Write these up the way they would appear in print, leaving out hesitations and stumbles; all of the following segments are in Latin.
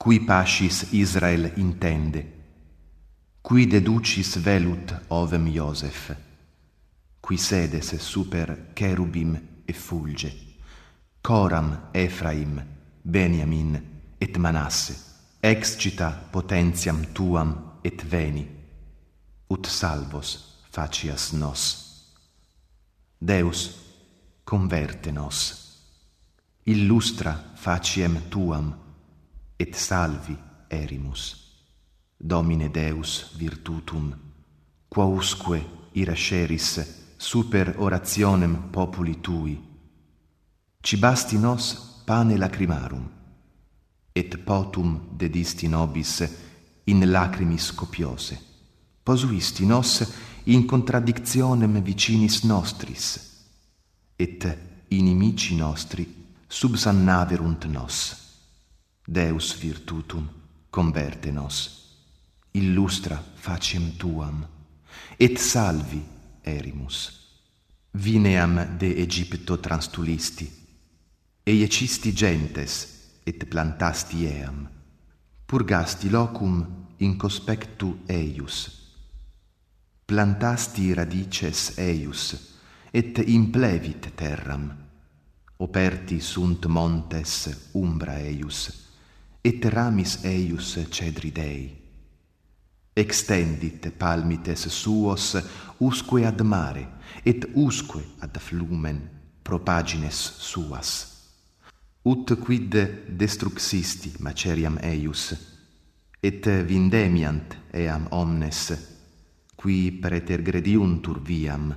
Qui pascis Israel intende, qui deducis velut ovem Iosef, qui sedes super cherubim effulge, coram Ephraim, Beniamin et Manasse, excita potentiam tuam et veni, ut salvos facias nos. Deus, converte nos, illustra faciem tuam, et salvi erimus. Domine Deus virtutum, quausque irasceris super orationem populi tui, cibasti nos pane lacrimarum, et potum dedisti nobis in lacrimis copiose, posuisti nos in contradictionem vicinis nostris, et inimici nostri subsannaverunt nos. Deus virtutum, converte nos, illustra faciem tuam, et salvi erimus. Vineam de Egypto transtulisti, eiecisti gentes, et plantasti eam, purgasti locum in conspectu eius, plantasti radices eius, et implevit terram, operti sunt montes umbra eius, et ramis eius cedri Dei. Extendit palmites suos usque ad mare, et usque ad flumen propagines suas. Ut quid destruxisti maceriam eius, et vindemiant eam omnes, qui pretergrediuntur viam.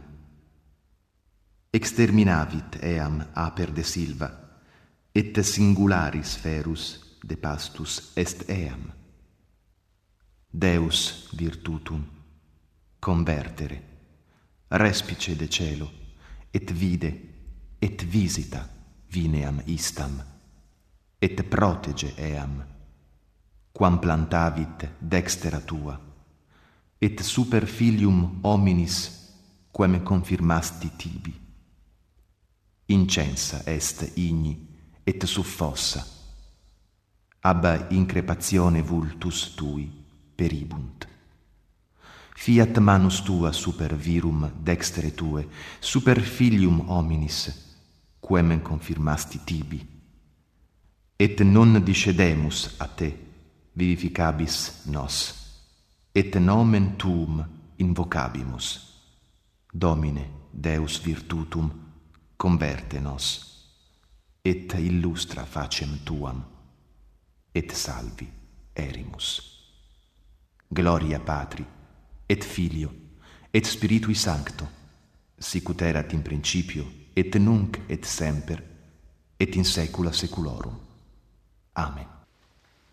Exterminavit eam aper de silva, et singularis ferus de pastus est eam. Deus virtutum, convertere, respice de celo, et vide, et visita vineam istam, et protege eam, quam plantavit dextera tua, et super filium hominis quem confirmasti tibi. Incensa est igni, et suffossa, ab increpatione vultus tui peribunt. Fiat manus tua super virum dextere tue, super filium hominis, quem confirmasti tibi. Et non discedemus a te, vivificabis nos, et nomen tuum invocabimus. Domine, Deus virtutum, converte nos, et illustra facem tuam, et salvi erimus. Gloria Patri, et Filio, et Spiritui Sancto, sicut erat in principio, et nunc et semper, et in saecula saeculorum. Amen.